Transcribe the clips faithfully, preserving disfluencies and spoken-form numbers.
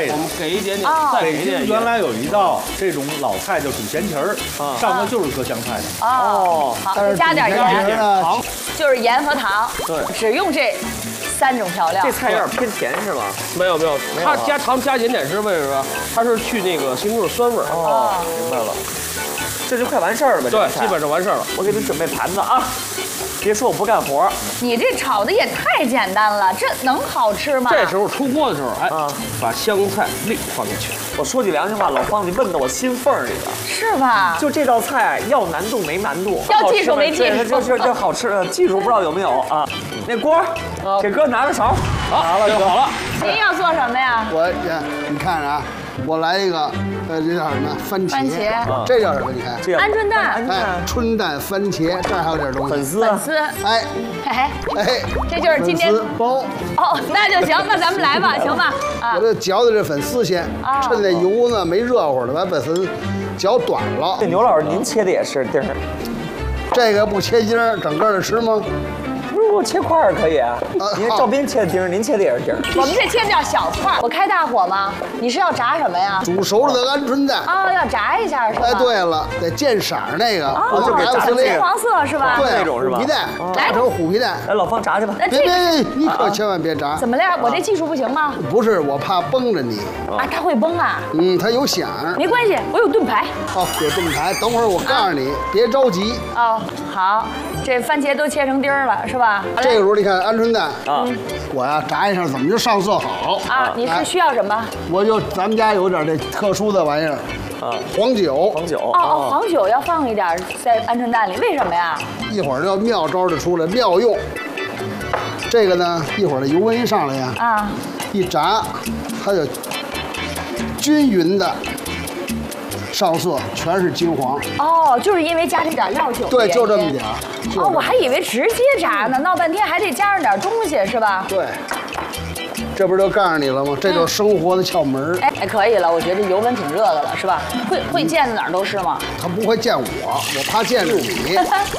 我们给一点点， 哦再给北一点点。 京原来有一道这种老菜叫煮咸茄儿， 啊上头就是搁香菜的。 哦，好，再加点盐， 糖， 就是盐和糖， 对只用这三种调料。 这菜有点偏甜是吧？ 没有没有， 没有啊它加糖加盐点是为什么？它是去那个西红柿酸味儿。 哦，明白了，这就快完事儿了吧？ 对， 这菜基本上完事儿了。 我给你准备盘子啊，别说我不干活。 你这炒的也太简单了，这能好吃吗？ 这时候出锅的时候，哎啊， 把香菜粒放进去。 我说句良心话，老方，你问到我心缝儿里了。 是吧？ 就这道菜要难度没难度， 要技术没技术对就就就好吃，呃技术不知道有没有啊？那锅儿，给哥拿个勺， 好了就好了。 您要做什么呀？ 我呀，你看着啊，我来一个，呃，这叫什么？番茄。 番茄啊这叫什么？你看， 这样鹌鹑蛋、 哎，春蛋、番茄，这儿还有点东西。 粉丝啊， 粉丝， 哎哎， 哎， 这就是今天粉丝包。 哦，那就行，那咱们来吧，行吧？啊我，这嚼的这粉丝先， 啊趁那油呢没热乎呢，把粉丝嚼短了这。牛老师您切的也是丁儿， 这个不切筋儿，整个的吃吗？ 不是我切块儿可以啊。您好赵斌切的丁儿，您切的也是丁儿。 我们这切的叫小块儿。我开大火吗？你是要炸什么呀？ 煮熟了的鹌鹑蛋。 哦，要炸一下是吧？ 哎，对了，得见色儿那个， 哦， 就给炸这个金黄色是吧？ 对， 那种是吧虎皮蛋，炸成虎皮蛋。 来，老方炸去吧。 那这别别个别，你可千万别炸。 怎么了？我这技术不行吗？ 不是，我怕崩着你。 啊，它会崩啊？ 嗯，它有响儿。 没关系，我有盾牌。 哦，有盾牌。等会儿我告诉你，别着急。 哦，好，这番茄都切成丁儿了是吧？好嘞这个时候你看鹌鹑蛋啊， 我呀炸一下怎么就上色好啊，你是需要什么？ 我就咱们家有点这特殊的玩意儿， 啊， 黄酒， 黄酒哦哦，黄酒要放一点儿在鹌鹑蛋里，为什么呀？ 一会儿要妙招就出来，妙用。这个呢，一会儿的油温一上来呀， 啊， 一炸，它就均匀的上色，全是金黄。 哦，就是因为加这点料酒的对， 原因就这么点儿。就哦， 这么我还以为直接炸呢，闹半天还得加上点东西是吧？ 对，这不是都告诉你了吗？这就是生活的窍门儿。 哎，可以了，我觉得这油温挺热的了，是吧？会会溅的哪儿都是吗？ 他不会见我，我怕见着你。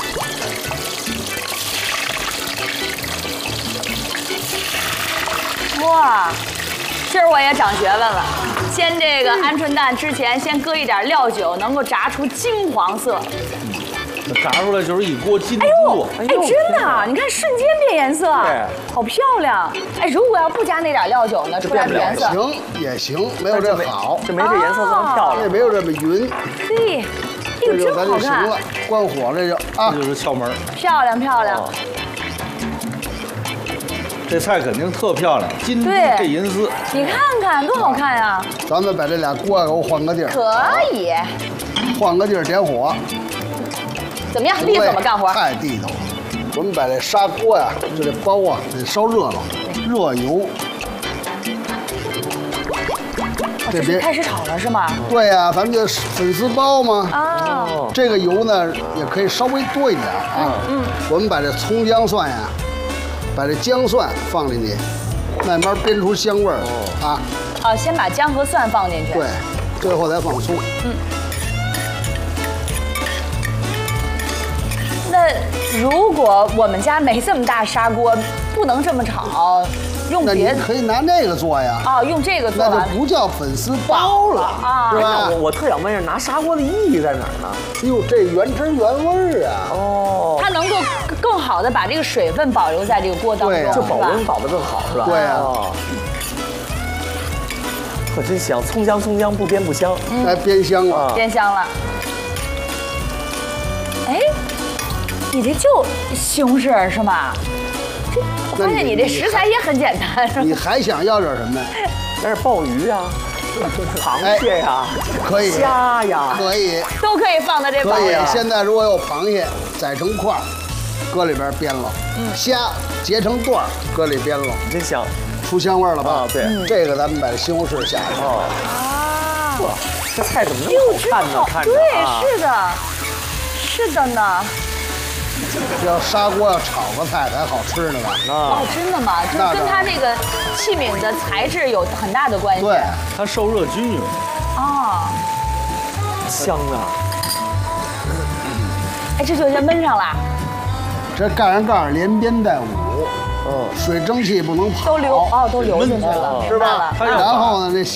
哇，今儿我也长学问了。煎这个鹌鹑蛋之前，先搁一点料酒，能够炸出金黄色。 炸出来就是一锅金哎呦锅，， 哎，真的啊，你看瞬间变颜色， 对好漂亮。哎，如果要不加那点料酒呢，出来的颜色， 行也行，没有这好， 这没这颜色这么漂亮。 这没有这么匀， 嘿，哎呦， 这就咱真好看就行了，。关火这就啊这，就是窍门儿。 漂亮漂亮。 这菜肯定特漂亮，金对这银丝。 你看看多好看呀！ 咱们把这俩锅给我换个地儿， 可以， 换个地儿点火。 怎么样？利索吗？干活？ 太地道了。我们把这砂锅呀，就这包啊，得烧热了，热油。 哦这是开始炒了是吗？ 对呀、咱们这粉丝包嘛， 啊， 这个油呢也可以稍微多一点啊。嗯，我们把这葱姜蒜呀，把这姜蒜放进去，慢慢煸出香味儿啊。 哦，先把姜和蒜放进去。 对，最后再放葱。 那如果我们家没这么大砂锅，不能这么炒，用那你别的可以拿那个做呀， 哦，用这个做那完就不叫粉丝包了啊是吧那我？我特想问一下，拿砂锅的意义在哪儿呢？ 哟，这原汁原味儿啊！ 哦， 它能够更好的把这个水分保留在这个锅当中， 对啊就保温是吧保得更好是吧？ 对啊哦可真香，葱姜葱姜不煸不香。 来煸香了。 啊， 变香了。哎，你这就西红柿是吗？这我发现你这食材也很简单，是吧？ 你还想要点什么？ 那是鲍鱼啊，螃蟹呀， 可以， 虾呀， 可以， 都可以放到这可以煲里。。 现在如果有螃蟹宰成块儿，搁里边煸了；虾截成段儿，搁里煸了， 真香。 出香味儿了吧？ 啊对这个咱们把西红柿下去。 哦， 啊， 哇，这菜怎么那哟， 么好看呢？ 真好， 看着对， 啊， 是的，是的呢。 要砂锅要炒个菜才好吃呢吧？ 啊哦，，真的吗？这跟那当然它这个器皿的材质有很大的关系。 对， 它受热均匀。 哦， 香啊！ 哎，这就先焖上了， 这盖上盖儿连编带捂， 嗯， 水蒸气不能跑， 都流哦，都流进去了， 是明白了。 它要然后呢，这